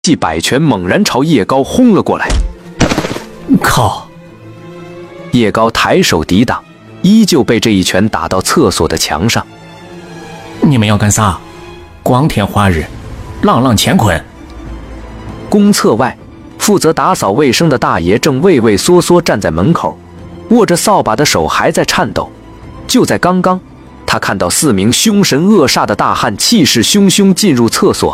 即摆拳猛然朝叶高轰了过来。 靠！ 叶高抬手抵挡，依旧被这一拳打到厕所的墙上。 你们要干啥？光天化日，朗朗乾坤。 公厕外，负责打扫卫生的大爷正畏畏缩缩站在门口，握着扫把的手还在颤抖。就在刚刚，他看到4名凶神恶煞的大汉气势汹汹进入厕所。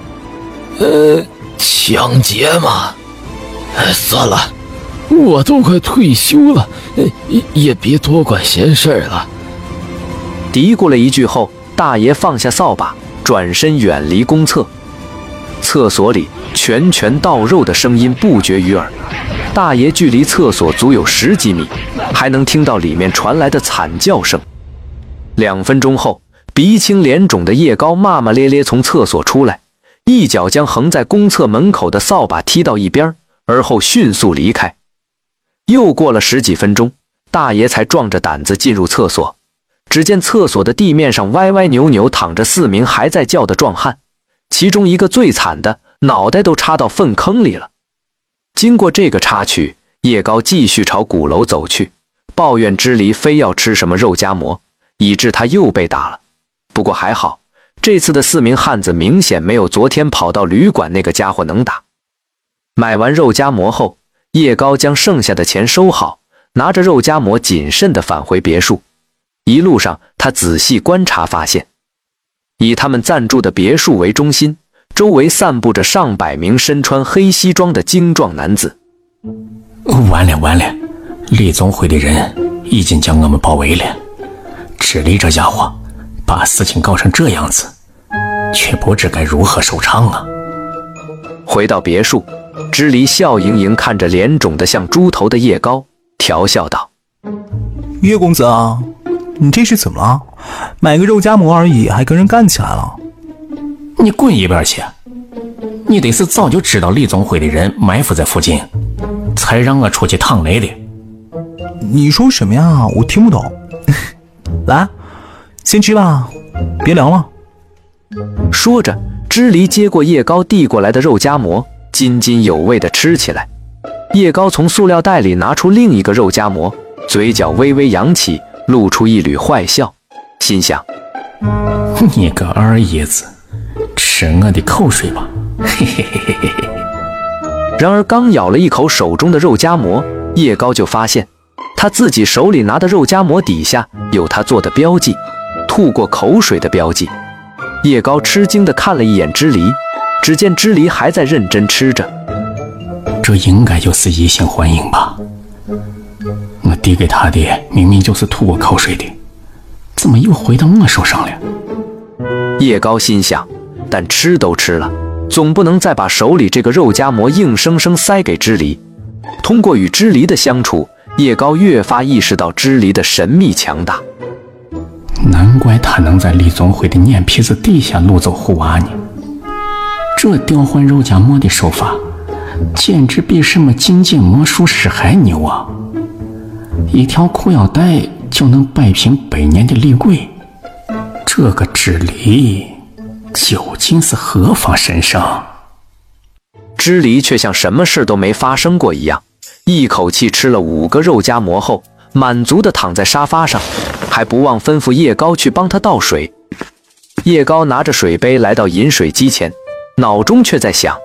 抢劫吗？算了，我都快退休了，也别多管闲事了。 嘀咕了一句后，大爷放下扫把，转身远离公厕。厕所里拳拳到肉的声音不绝于耳，大爷距离厕所足有10几米，还能听到里面传来的惨叫声。2分钟后，鼻青脸肿的叶高骂骂咧咧从厕所出来，一脚将横在公厕门口的扫把踢到一边，而后迅速离开。又过了10几分钟，大爷才壮着胆子进入厕所。只见厕所的地面上歪歪扭扭躺着4名还在叫的壮汉，其中一个最惨的，脑袋都插到粪坑里了。经过这个插曲，叶高继续朝鼓楼走去，抱怨支离非要吃什么肉夹馍，以致他又被打了。不过还好，这次的4名汉子明显没有昨天跑到旅馆那个家伙能打。买完肉夹馍后，叶高将剩下的钱收好，拿着肉夹馍谨慎地返回别墅。一路上，他仔细观察发现，以他们暂住的别墅为中心，周围散布着上百名身穿黑西装的精壮男子。 完了，李总会的人已经将我们包围了。支离这家伙把事情搞成这样子，却不知该如何收场啊！ 回到别墅，支离笑盈盈看着脸肿得像猪头的叶高，调笑道：“ 叶公子啊，你这是怎么了？买个肉夹馍而已，还跟人干起来了？” 你滚一边去！你得是早就知道李总会的人埋伏在附近，才让我出去趟雷的。 你说什么呀？我听不懂。来，先吃吧，别凉了。 说着，支离接过叶高递过来的肉夹馍，津津有味地吃起来。叶高从塑料袋里拿出另一个肉夹馍，嘴角微微扬起，露出一缕坏笑，心想： 你个二爷子，吃我的口水吧！嘿嘿嘿嘿嘿。 然而刚咬了一口手中的肉夹馍，叶高就发现他自己手里拿的肉夹馍底下有他做的标记，吐过口水的标记。叶高吃惊地看了一眼支离，只见支离还在认真吃着。 这应该就是移形换影吧？我递给他的明明就是吐过口水的，怎么又回到我手上了？ 叶高心想，但吃都吃了，总不能再把手里这个肉夹馍硬生生塞给支离。通过与支离的相处，叶高越发意识到支离的神秘强大。 难怪他能在李总会的眼皮子底下掳走虎娃呢。这调换肉夹馍的手法，简直比什么进阶魔术师还牛啊！一条裤腰带就能摆平100年的厉鬼，这个支离究竟是何方神圣？ 支离却像什么事都没发生过一样，一口气吃了5个肉夹馍后，满足地躺在沙发上，还不忘吩咐叶高去帮他倒水。叶高拿着水杯来到饮水机前，脑中却在想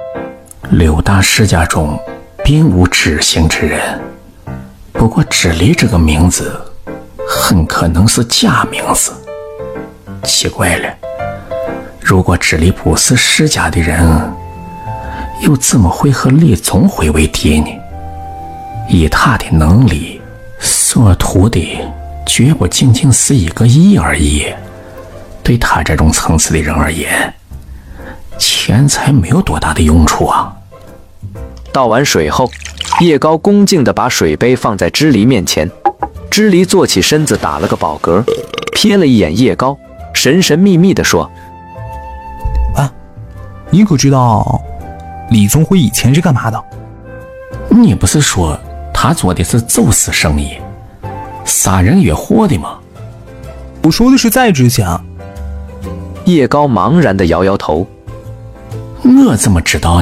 6大世家中并无知行之人，不过支离这个名字很可能是假名字。奇怪了，如果支离不是世家的人，又怎么会和李总会为敌呢？以他的能力，所图的绝不仅仅是1个亿而已。对他这种层次的人而言，钱财没有多大的用处啊。 倒完水后，叶高恭敬地把水杯放在支离面前。支离坐起身子，打了个饱嗝，瞥了一眼叶高，神神秘秘地说：“ 啊，你可知道李宗辉以前是干嘛的？” 你不是说他做的是走私生意，杀人越货的吗？ 我说的是在之前。 叶高茫然地摇摇头。 我怎么知道